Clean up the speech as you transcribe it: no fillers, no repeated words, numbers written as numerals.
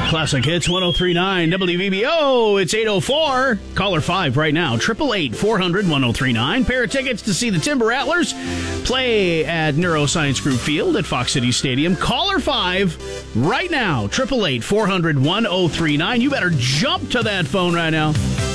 Classic Hits 103.9 WVBO. It's 8:04. Caller 5 right now. 888-400-1039. Pair of tickets to see the Timber Rattlers play at Neuroscience Group Field at Fox City Stadium. Caller 5 right now. 888-400-1039. You better jump to that phone right now.